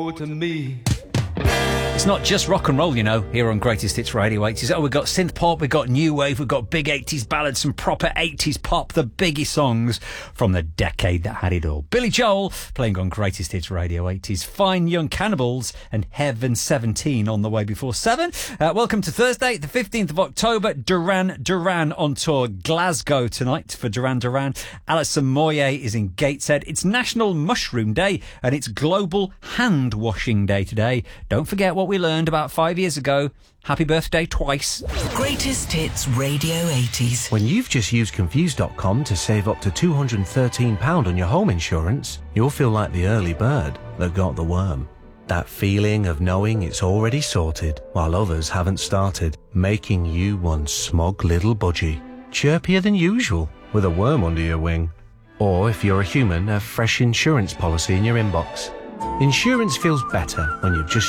know to me. It's not just rock and roll, you know, here on Greatest Hits Radio 80s. Oh, we've got synth pop, we've got new wave, we've got big 80s ballads, some proper 80s pop, the biggie songs from the decade that had it all. Billy Joel playing on Greatest Hits Radio 80s. Fine Young Cannibals and Heaven 17 on the way before 7. Welcome to Thursday, the 15th of October. Duran Duran on tour Glasgow tonight for Duran Duran. Alison Moyet is in Gateshead. It's National Mushroom Day and it's Global Hand Washing Day today. Don't forget what we learned about 5 years ago. Happy birthday twice. Greatest Hits Radio 80s. When you've just used Confused.com to save up to £213 on your home insurance, you'll feel like the early bird that got the worm. That feeling of knowing it's already sorted while others haven't started, making you one smug little budgie. Chirpier than usual with a worm under your wing. Or if you're a human, a fresh insurance policy in your inbox. Insurance feels better when you've just